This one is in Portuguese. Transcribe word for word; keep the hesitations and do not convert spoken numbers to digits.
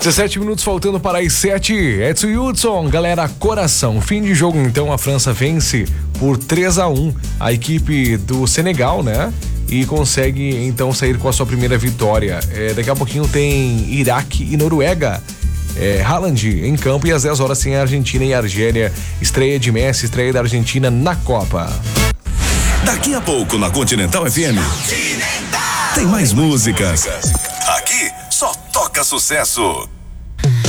dezessete minutos faltando para as sete. Edson Hudson, galera, coração. Fim de jogo, então, a França vence por três a um a equipe do Senegal, né? E consegue, então, sair com a sua primeira vitória. É, daqui a pouquinho tem Iraque e Noruega. É, Haaland em campo e às dez horas tem Argentina e Argélia. Estreia de Messi, estreia da Argentina na Copa. Daqui a pouco na Continental F M tem mais músicas. Aqui só toca sucesso.